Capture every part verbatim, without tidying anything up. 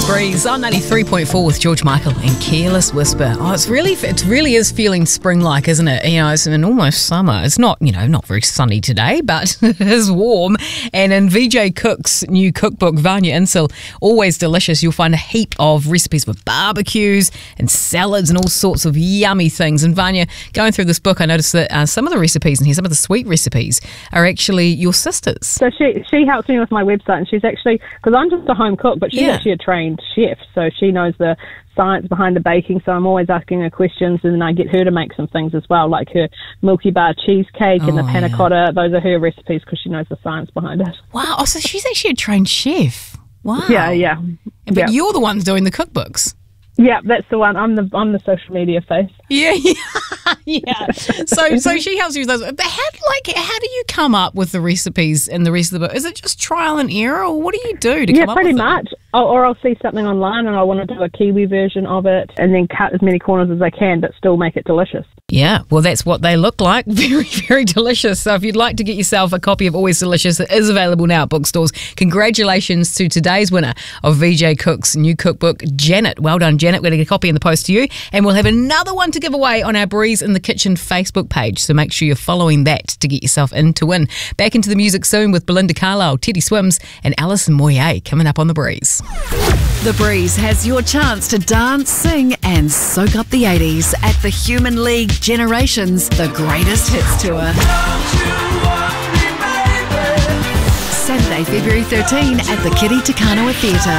Breeze on ninety-three point four with George Michael and Careless Whisper. Oh, it's really, it really is feeling spring-like, isn't it? You know, it's in almost summer. It's not, you know, not very sunny today, but it is warm. And in V J Cook's new cookbook, Vanya Insel, Always Delicious, you'll find a heap of recipes for barbecues and salads and all sorts of yummy things. And Vanya, going through this book, I noticed that uh, some of the recipes in here, some of the sweet recipes, are actually your sister's. So she she helps me with my website, and she's actually, because I'm just a home cook, but she's Yeah. actually a trained chef, so she knows the science behind the baking, so I'm always asking her questions, and then I get her to make some things as well, like her Milky Bar cheesecake and Oh, the panna yeah. cotta. Those are her recipes because she knows the science behind it. Wow, oh, so she's actually a trained chef. Wow. Yeah, yeah. But yeah. you're the ones doing the cookbooks. Yeah, that's the one. I'm the I'm the social media face. Yeah, yeah, yeah. So, so she helps you with those. But how, like, how do you come up with the recipes and the rest of the book? Is it just trial and error, or what do you do to Yeah, come up pretty with them? much. Or, or I'll see something online and I want to do a Kiwi version of it, and then cut as many corners as I can, but still make it delicious. Yeah, well, that's what they look like. Very, very delicious. So if you'd like to get yourself a copy of Always Delicious, it is available now at bookstores. Congratulations to today's winner of V J Cook's new cookbook, Janet. Well done, Janet. We're going to get a copy in the post to you. And we'll have another one to give away on our Breeze in the Kitchen Facebook page. So make sure you're following that to get yourself in to win. Back into the music soon with Belinda Carlisle, Teddy Swims, and Alison Moyet coming up on The Breeze. The Breeze has your chance to dance, sing and soak up the eighties at the Human League Generations, the Greatest Hits Tour. Saturday, February thirteenth at the Kitty Takanoa Theatre.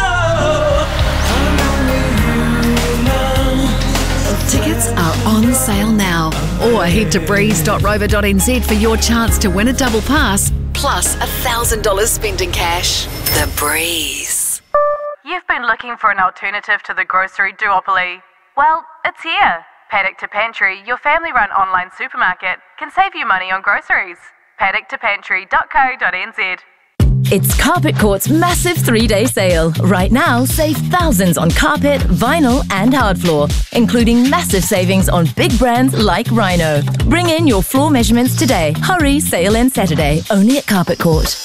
Tickets are on sale now, or head to breeze dot rover dot n z for your chance to win a double pass, plus a one thousand dollars spent in cash. The Breeze. You've been looking for an alternative to the grocery duopoly. Well, it's here. Paddock to Pantry, your family-run online supermarket, can save you money on groceries. paddock to pantry dot co dot n z. It's Carpet Court's massive three-day sale. Right now, save thousands on carpet, vinyl and hard floor, including massive savings on big brands like Rhino. Bring in your floor measurements today. Hurry, sale ends Saturday, only at Carpet Court.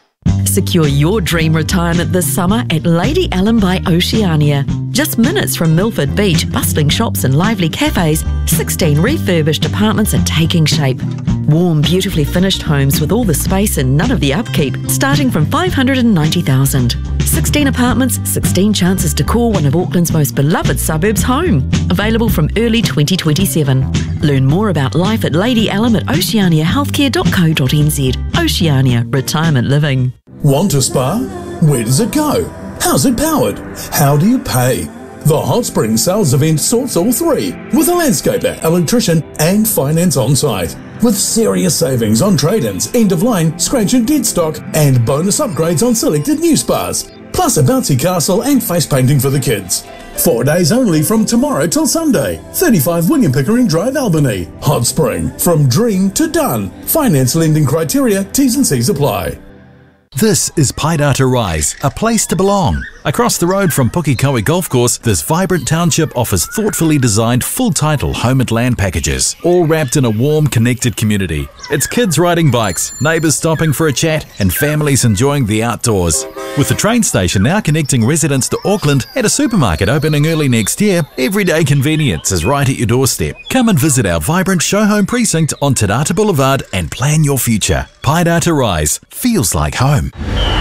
Secure your dream retirement this summer at Lady Ellen by Oceania. Just minutes from Milford Beach, bustling shops and lively cafes, sixteen refurbished apartments are taking shape. Warm, beautifully finished homes with all the space and none of the upkeep, starting from five hundred ninety thousand dollars. sixteen apartments, sixteen chances to call one of Auckland's most beloved suburbs home. Available from early twenty twenty-seven. Learn more about life at Lady Ellen at oceania healthcare dot co dot n z. Oceania, retirement living. Want a spa? Where does it go? How's it powered? How do you pay? The Hot Spring Sales event sorts all three, with a landscaper, electrician and finance on site. With serious savings on trade-ins, end-of-line, scratch and dead stock, and bonus upgrades on selected new spas. Plus a bouncy castle and face painting for the kids. Four days only from tomorrow till Sunday. thirty-five William Pickering Drive, Albany. Hot Spring, from dream to done. Finance lending criteria, T's and C's apply. This is Paidata Rise, a place to belong. Across the road from Pukekohe Golf Course, this vibrant township offers thoughtfully designed full-title home and land packages, all wrapped in a warm, connected community. It's kids riding bikes, neighbours stopping for a chat, and families enjoying the outdoors. With the train station now connecting residents to Auckland and a supermarket opening early next year, everyday convenience is right at your doorstep. Come and visit our vibrant show home precinct on Te Rata Boulevard and plan your future. Paidata Rise feels like home.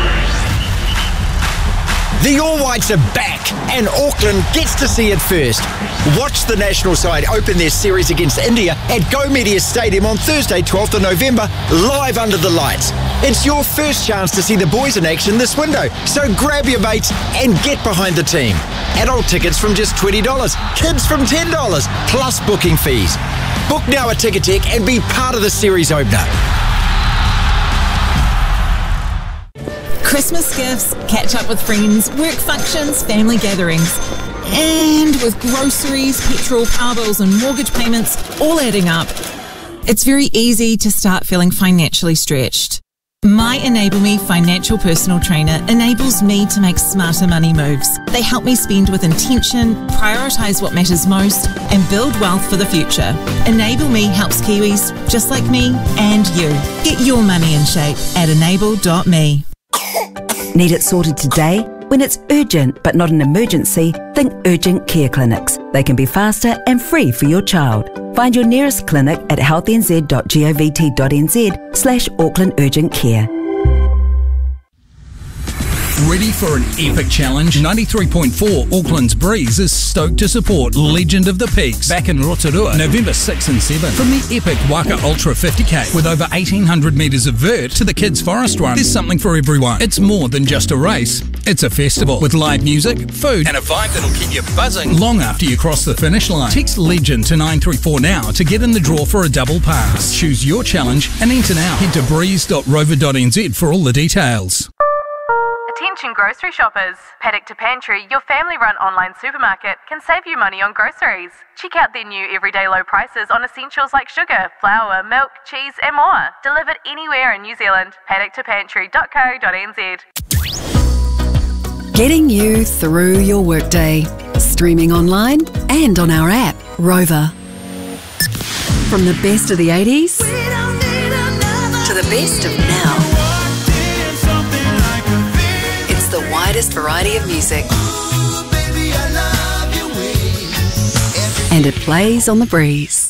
The All Whites are back, and Auckland gets to see it first. Watch the national side open their series against India at Go Media Stadium on Thursday, twelfth of November, live under the lights. It's your first chance to see the boys in action this window, so grab your mates and get behind the team. Adult tickets from just twenty dollars, kids from ten dollars, plus booking fees. Book now at Ticketek and be part of the series opener. Christmas gifts, catch up with friends, work functions, family gatherings. And with groceries, petrol, car bills and mortgage payments all adding up, it's very easy to start feeling financially stretched. My Enable Me financial personal trainer enables me to make smarter money moves. They help me spend with intention, prioritise what matters most, and build wealth for the future. Enable Me helps Kiwis just like me and you. Get your money in shape at enable dot me. Need it sorted today? When it's urgent but not an emergency, think urgent care clinics. They can be faster and free for your child. Find your nearest clinic at healthnz.govt.nz slash Auckland Urgent Care. Ready for an epic challenge? ninety-three point four Auckland's Breeze is stoked to support Legend of the Peaks back in Rotorua, November sixth and seventh. From the epic Waka Ultra fifty K with over eighteen hundred metres of vert to the Kids Forest Run, there's something for everyone. It's more than just a race. It's a festival with live music, food and a vibe that'll keep you buzzing long after you cross the finish line. Text Legend to nine three four now to get in the draw for a double pass. Choose your challenge and enter now. Head to breeze dot rover dot n z for all the details. Attention grocery shoppers. Paddock to Pantry, your family-run online supermarket, can save you money on groceries. Check out their new everyday low prices on essentials like sugar, flour, milk, cheese and more. Delivered anywhere in New Zealand. paddock to pantry dot co dot n z. Getting you through your workday. Streaming online and on our app, Rover. From the best of the eighties to the best of now. It's the widest variety of music. And it plays on the breeze.